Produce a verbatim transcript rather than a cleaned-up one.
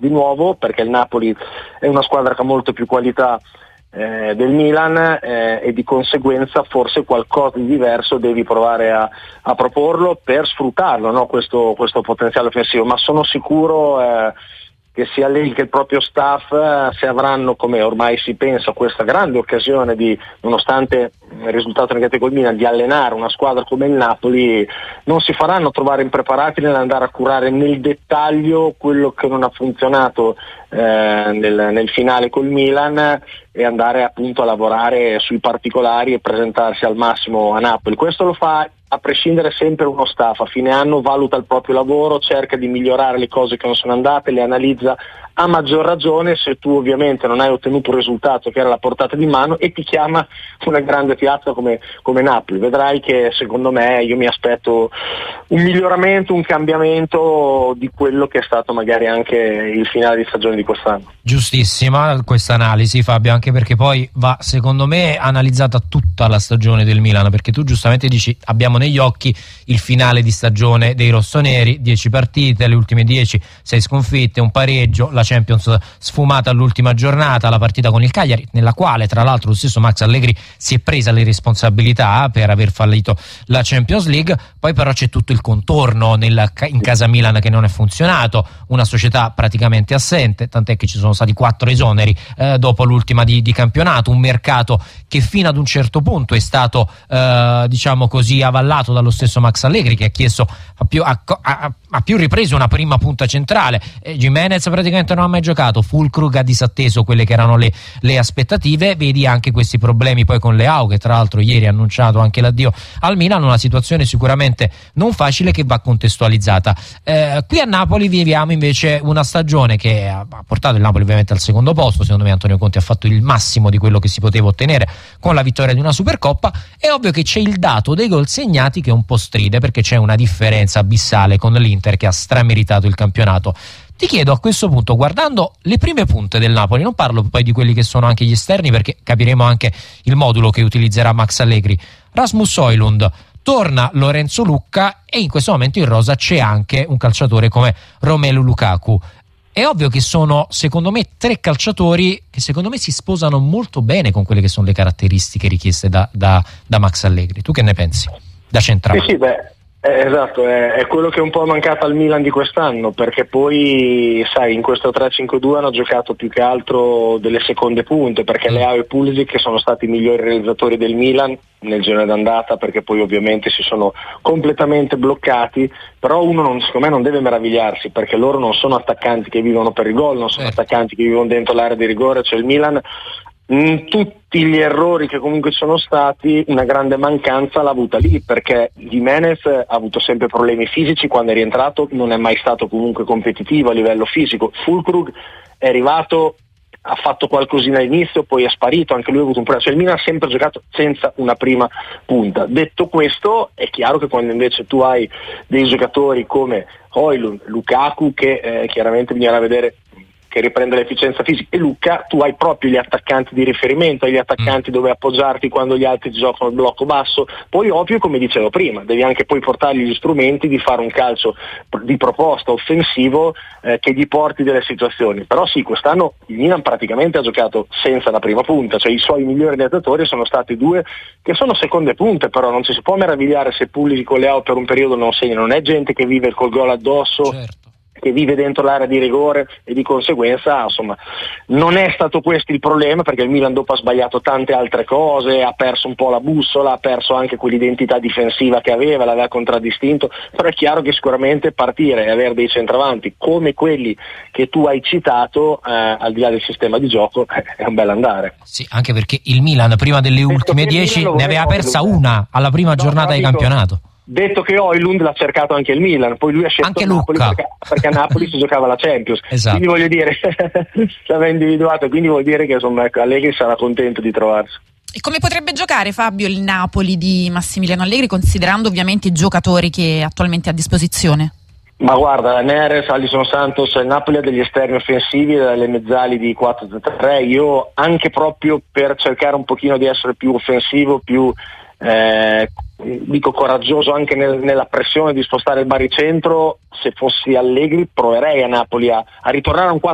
di nuovo, perché il Napoli è una squadra che ha molto più qualità eh, del Milan eh, e di conseguenza forse qualcosa di diverso devi provare a, a proporlo per sfruttarlo, no? questo, questo potenziale offensivo, ma sono sicuro eh, che sia lei che il proprio staff, se avranno, come ormai si pensa, questa grande occasione di, nonostante il risultato negativo col Milan, di allenare una squadra come il Napoli, non si faranno trovare impreparati nell'andare a curare nel dettaglio quello che non ha funzionato eh, nel, nel finale col Milan e andare appunto a lavorare sui particolari e presentarsi al massimo a Napoli. Questo lo fa a prescindere sempre uno staff, a fine anno valuta il proprio lavoro, cerca di migliorare le cose che non sono andate, le analizza a maggior ragione se tu ovviamente non hai ottenuto un risultato che era alla portata di mano e ti chiama una grande piazza come, come Napoli. Vedrai che secondo me io mi aspetto un miglioramento, un cambiamento di quello che è stato magari anche il finale di stagione di quest'anno. Giustissima questa analisi, Fabio, anche perché poi va secondo me analizzata tutta la stagione del Milan, perché tu giustamente dici abbiamo negli occhi il finale di stagione dei rossoneri, dieci partite, le ultime dieci, sei sconfitte, un pareggio, la Champions sfumata all'ultima giornata, la partita con il Cagliari, nella quale tra l'altro lo stesso Max Allegri si è presa le responsabilità per aver fallito la Champions League. Poi però c'è tutto il contorno nel, in casa Milan che non è funzionato, una società praticamente assente, tant'è che ci sono stati quattro esoneri eh, dopo l'ultima di, di campionato, un mercato che fino ad un certo punto è stato eh, diciamo così avallato dallo stesso Max Allegri, che ha chiesto a più, a, a, a più riprese una prima punta centrale. eh, Gimenez praticamente non ha mai giocato, Füllkrug ha disatteso quelle che erano le, le aspettative, vedi anche questi problemi poi con Leao, che tra l'altro ieri ha annunciato anche l'addio al Milan, una situazione sicuramente non facile che va contestualizzata. Eh, qui a Napoli viviamo invece una stagione che ha portato il Napoli ovviamente al secondo posto. Secondo me Antonio Conte ha fatto il massimo di quello che si poteva ottenere con la vittoria di una Supercoppa. È ovvio che c'è il dato dei gol segnati che un po' stride, perché c'è una differenza abissale con l'Inter che ha strameritato il campionato. Ti chiedo a questo punto, guardando le prime punte del Napoli, non parlo poi di quelli che sono anche gli esterni perché capiremo anche il modulo che utilizzerà Max Allegri, Rasmus Højlund, torna Lorenzo Lucca e in questo momento in rosa c'è anche un calciatore come Romelu Lukaku. È ovvio che sono, secondo me, tre calciatori che secondo me si sposano molto bene con quelle che sono le caratteristiche richieste da, da, da Max Allegri. Tu che ne pensi? Da centrale. Sì, sì, beh. Eh, esatto, è, è quello che è un po' mancato al Milan di quest'anno, perché poi sai in questo tre cinque due hanno giocato più che altro delle seconde punte, perché Leao e Pulisic che sono stati i migliori realizzatori del Milan nel girone d'andata, perché poi ovviamente si sono completamente bloccati, però uno non, secondo me non deve meravigliarsi, perché loro non sono attaccanti che vivono per il gol, non sono certo. attaccanti che vivono dentro l'area di rigore, cioè il Milan in tutti gli errori che comunque ci sono stati una grande mancanza l'ha avuta lì, perché Gimenez ha avuto sempre problemi fisici, quando è rientrato non è mai stato comunque competitivo a livello fisico. Füllkrug è arrivato, ha fatto qualcosina all'inizio, poi è sparito, anche lui ha avuto un problema, cioè il Milan ha sempre giocato senza una prima punta. Detto questo, è chiaro che quando invece tu hai dei giocatori come Højlund, Lukaku, che eh, chiaramente bisognerà vedere che riprende l'efficienza fisica, e Lucca, tu hai proprio gli attaccanti di riferimento, hai gli attaccanti dove appoggiarti quando gli altri giocano il blocco basso. Poi ovvio, come dicevo prima, devi anche poi portargli gli strumenti di fare un calcio di proposta offensivo eh, che gli porti delle situazioni. Però sì, quest'anno il Milan praticamente ha giocato senza la prima punta, cioè i suoi migliori realizzatori sono stati due che sono seconde punte, però non ci si può meravigliare se Pulisic con Leao per un periodo non segna, non è gente che vive col gol addosso, certo. che vive dentro l'area di rigore, e di conseguenza insomma non è stato questo il problema, perché il Milan dopo ha sbagliato tante altre cose, ha perso un po' la bussola, ha perso anche quell'identità difensiva che aveva, l'aveva contraddistinto. Però è chiaro che sicuramente partire e avere dei centravanti come quelli che tu hai citato, eh, al di là del sistema di gioco, è un bel andare. Sì, anche perché il Milan prima delle ultime dieci ne aveva persa una alla prima no, giornata di campionato. Detto che Højlund l'ha cercato anche il Milan, poi lui ha scelto anche Napoli Lucca. perché, perché a Napoli si giocava la Champions. Esatto. Quindi voglio dire, l'aveva individuato, quindi vuol dire che insomma Allegri sarà contento di trovarsi. E come potrebbe giocare, Fabio, il Napoli di Massimiliano Allegri, considerando ovviamente i giocatori che attualmente ha a disposizione? Ma guarda, Neres, Alisson Santos, il Napoli ha degli esterni offensivi, delle mezzali di quattro tre tre. Io anche proprio per cercare un pochino di essere più offensivo, più eh, dico coraggioso anche nel, nella pressione di spostare il baricentro, se fossi Allegri proverei a Napoli a, a ritornare a un quattro